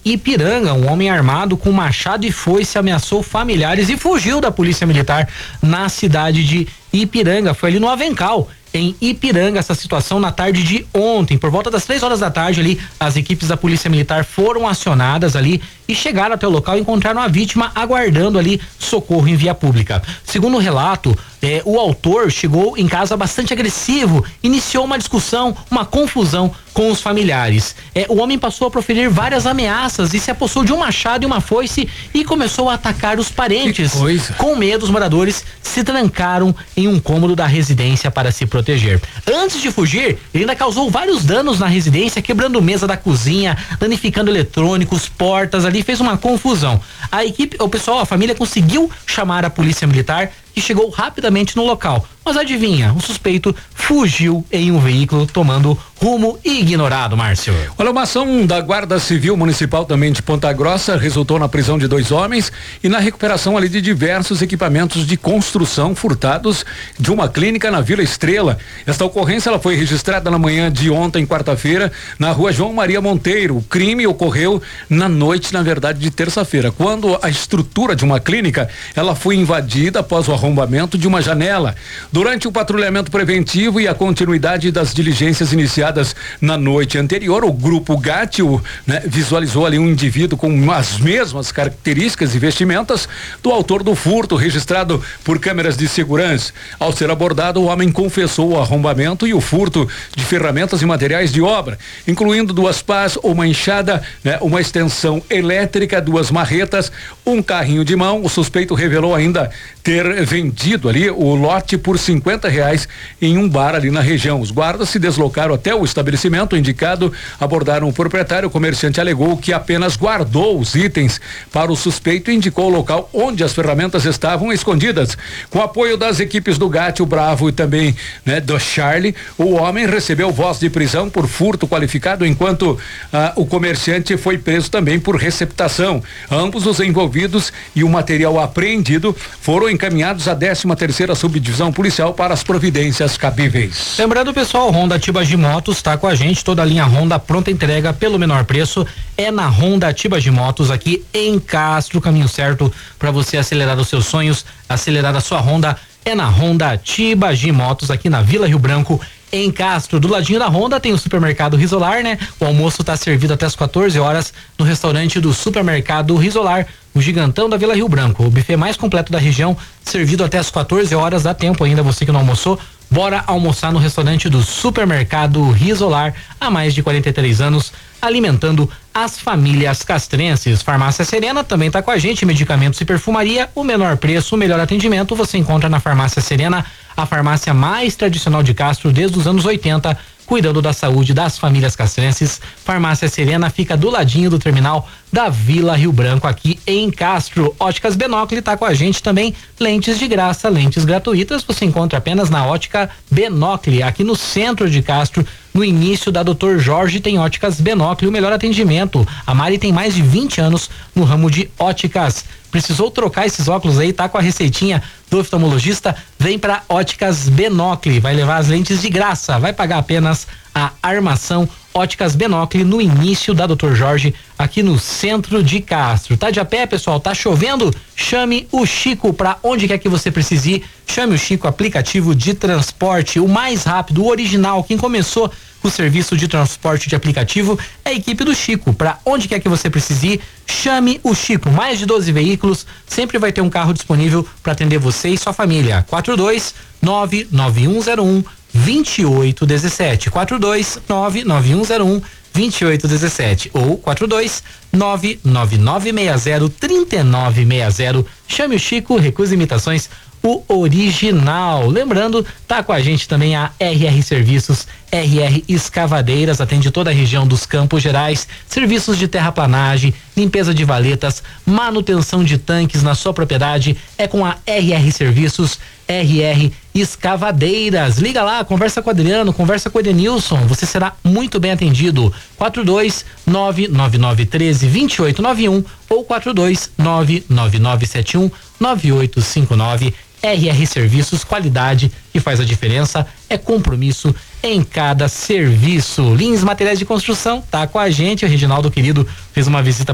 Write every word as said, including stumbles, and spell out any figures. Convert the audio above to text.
Ipiranga. Um homem armado com machado e foice ameaçou familiares e fugiu da polícia militar na cidade de Ipiranga. Foi ali no Avencal, em Ipiranga, essa situação na tarde de ontem. Por volta das três horas da tarde ali, as equipes da Polícia Militar foram acionadas ali e chegaram até o local e encontraram a vítima aguardando ali socorro em via pública. Segundo o relato, eh, o autor chegou em casa bastante agressivo, iniciou uma discussão, uma confusão com os familiares. Eh, o homem passou a proferir várias ameaças e se apossou de um machado e uma foice e começou a atacar os parentes. Que coisa. Com medo, os moradores se trancaram em um cômodo da residência para se proteger. Antes de fugir, ele ainda causou vários danos na residência, quebrando mesa da cozinha, danificando eletrônicos, portas, ali fez uma confusão. A equipe, o pessoal, a família conseguiu chamar a polícia militar, que chegou rapidamente no local. Mas adivinha, o suspeito fugiu em um veículo tomando rumo ignorado, Márcio. Olha, uma ação da Guarda Civil Municipal também de Ponta Grossa resultou na prisão de dois homens e na recuperação ali de diversos equipamentos de construção furtados de uma clínica na Vila Estrela. Esta ocorrência ela foi registrada na manhã de ontem, quarta-feira, na rua João Maria Monteiro. O crime ocorreu na noite, na verdade, de terça-feira, quando a estrutura de uma clínica ela foi invadida após o arrombamento de uma janela. Durante o patrulhamento preventivo e a continuidade das diligências iniciadas na noite anterior, o grupo Gátio, né, visualizou ali um indivíduo com as mesmas características e vestimentas do autor do furto registrado por câmeras de segurança. Ao ser abordado, o homem confessou o arrombamento e o furto de ferramentas e materiais de obra, incluindo duas pás, uma enxada, né, uma extensão elétrica, duas marretas, um carrinho de mão. O suspeito revelou ainda ter vendido ali o lote por cinquenta reais em um bar ali na região. Os guardas se deslocaram até o estabelecimento indicado, abordaram o proprietário. O comerciante alegou que apenas guardou os itens para o suspeito e indicou o local onde as ferramentas estavam escondidas. Com apoio das equipes do Gatti, o Bravo e também, né, do Charlie, o homem recebeu voz de prisão por furto qualificado, enquanto ah, o comerciante foi preso também por receptação. Ambos os envolvidos e o material apreendido foram encaminhados à décima terceira subdivisão policial para as providências cabíveis. Lembrando, pessoal, Honda Tibagi Motos está com a gente, toda a linha Honda pronta entrega pelo menor preço é na Honda Tibagi Motos aqui em Castro. O caminho certo para você acelerar os seus sonhos, acelerar a sua Honda é na Honda Tibagi Motos aqui na Vila Rio Branco, em Castro. Do ladinho da Honda tem o supermercado Risolar, né? O almoço está servido até as quatorze horas no restaurante do supermercado Risolar, o gigantão da Vila Rio Branco. O buffet mais completo da região, servido até as quatorze horas. Dá tempo ainda, você que não almoçou, bora almoçar no restaurante do supermercado Risolar, há mais de quarenta e três anos, alimentando as famílias castrenses. Farmácia Serena também está com a gente, medicamentos e perfumaria, o menor preço, o melhor atendimento você encontra na Farmácia Serena, a farmácia mais tradicional de Castro desde os anos oitenta, cuidando da saúde das famílias castrenses. Farmácia Serena fica do ladinho do terminal da Vila Rio Branco, aqui em Castro. Óticas Benócle tá com a gente também, lentes de graça, lentes gratuitas, você encontra apenas na Ótica Benócle, aqui no centro de Castro, no início da doutor Jorge tem Óticas Benócle, o melhor atendimento. A Mari tem mais de vinte anos no ramo de óticas. Precisou trocar esses óculos aí, tá com a receitinha do oftalmologista? Vem pra Óticas Benócle, vai levar as lentes de graça, vai pagar apenas a armação. Óticas Benócle no início da doutor Jorge, aqui no centro de Castro. Tá de a pé, pessoal? Tá chovendo? Chame o Chico pra onde quer que você precise ir. Chame o Chico, aplicativo de transporte, o mais rápido, o original. Quem começou o serviço de transporte de aplicativo é a equipe do Chico. Pra onde quer que você precise ir, chame o Chico. Mais de doze veículos, sempre vai ter um carro disponível para atender você e sua família. quatro dois nove nove um zero um vinte e oito dezessete, quatro dois nove nove um zero um vinte e oito dezessete ou quatro dois nove nove nove seis zero três nove seis zero. Chame o Chico, recuse imitações, o original. Lembrando, tá com a gente também a R R Serviços, R R Escavadeiras, atende toda a região dos Campos Gerais, serviços de terraplanagem, limpeza de valetas, manutenção de tanques na sua propriedade, é com a R R Serviços, R R Escavadeiras. Liga lá, conversa com o Adriano, conversa com o Edenilson, você será muito bem atendido. quatro dois nove nove nove um três dois oito nove um ou quatro dois nove nove nove sete um nove oito cinco nove. R R Serviços, qualidade que faz a diferença, é compromisso em cada serviço. Lins Materiais de Construção tá com a gente, o Reginaldo querido fez uma visita